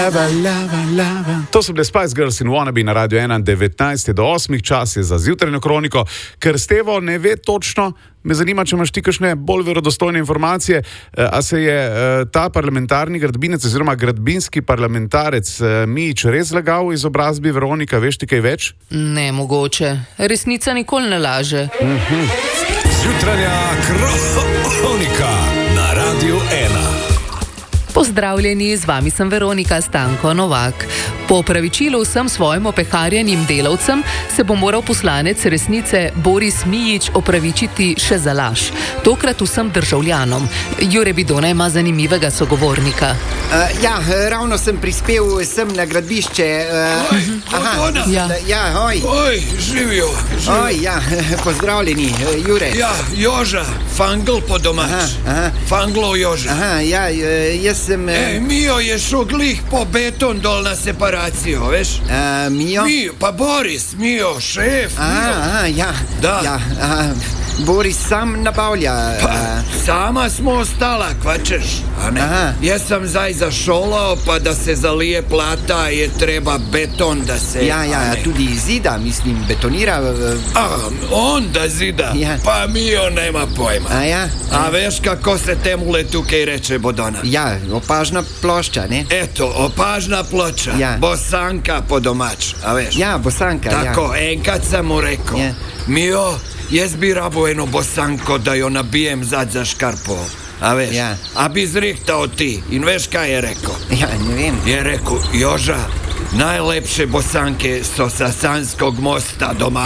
To so bile Spice Girls in Wannabe na Radio 1, 19 do 8, čas je za zjutrajno kroniko. Ker Stevo ne ve točno, me zanima, če imaš ti kakšne bolj verodostojne informacije, a se je ta parlamentarni gradbinec oziroma gradbinski parlamentarec Mijić res lagal v izobrazbi. Veronika, veš ti kaj več? Ne, mogoče. Resnica nikoli ne laže. Zjutranja kronika na Radio 1. Pozdravljeni, z vami sem Veronika Stanko Novak. Po opravičilu vsem svojim opeharjenim delavcem se bo moral poslanec Resnice Boris Mijić opravičiti še za laž. Tokrat vsem državljanom. Jure Bidona ima zanimivega sogovornika. Ravno sem prispel sem na gradbišče. Oj, živijo. Pozdravljeni, Jure. Ja, Joža, Fangl po domač. Fanglo Joža. Jaz sem... Mijo je šel glih po beton dol na separacijo, veš? Mijo? Mijo, pa Boris, Mijo, šef, Mijo. Boris sam nabavlja. Sama smo ostala, kvačeš, a ne? Jaz sem zdaj zašolal, pa da se zalije plata, je treba beton, da se... Tudi zida, mislim, betonira. On da zida? Pa Mijo nema pojma. A veš, kako se temule tukaj reče, Bodona? Opažna plošča, ne? Eto, opažna ploča. Bosanka po domač, a veš? Bosanka, Tako, enkrat sem mu rekel. Mijo, jaz bi rabo eno bosanko, da jo nabijem zad za škarpo. A veš? A bi zrihtal ti. In veš, kaj je rekel? Ne vem. Je rekel, Joža, najlepše bosanke so sa Sanskog mosta doma.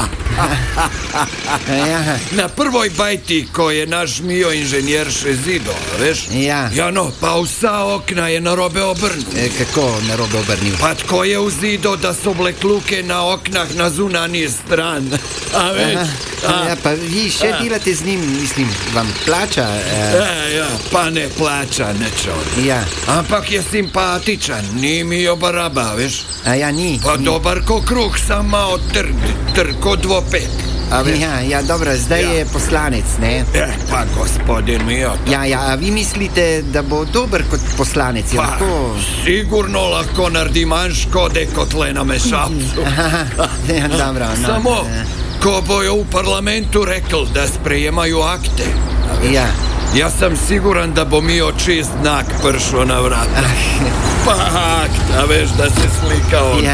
Na prvoj bajti, ko je naš Mijo inženjer še zido, veš? Pa vsa okna je narobe obrnil. Kako narobe obrnil? Pa tko je uzido, da so bile kluke na oknah na zunanji stran. A veš? Pa vi še delate z njim, mislim, vam plača? Pa ne plača nečo. Ampak je simpatičan, ni Mijo baraba, veš? Ni. Pa dobar ko kruh, sam malo trd ko dvopek. Dobro, zdaj je poslanec, ne? Pa gospodin Mijo. A vi mislite, da bo dober kot poslanec? Sigurno lahko naredi manj škode kot le na mešalcu. Dobro, no. Samo, ko bojo v parlamentu rekli, da sprejemajo akte. Jaz sem siguran, da bo Mijo čist znak prišel na vrata. Pa akt, a veš, da se slika on.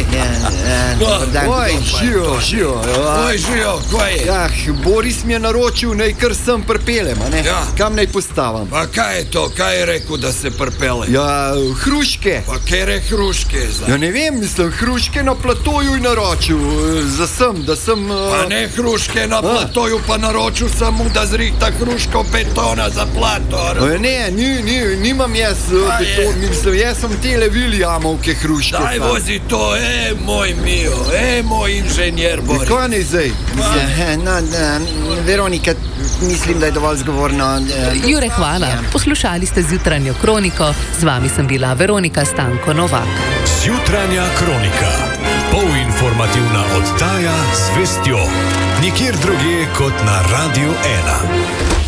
Žijo, kaj je? Boris mi je naročil, naj kar sem pripeljem, a ne? Kam naj postavim? Pa kaj je to? Kaj je rekel, da se pripelje? Hruške. Pa kere hruške? Ne vem, mislim, hruške na platoju je naročil. Da sem... Pa ne hruške na platoju, pa naročil sem mu, da zrihta hruško betona za plato. Ne, nimam jaz beton, mislim, jaz sem tele Williamovke hruške. Daj vozi to, moj Mijo, moj inženjer Boris. Kaj ne zdaj? Veronika, mislim, da je dovolj zgovorno. Jure, hvala. Poslušali ste zjutranjo kroniko, z vami sem bila Veronika Stanko Novak. Zjutranja kronika. Polinformativna oddaja z vestjo. Nikjer drugje kot na Radio 1.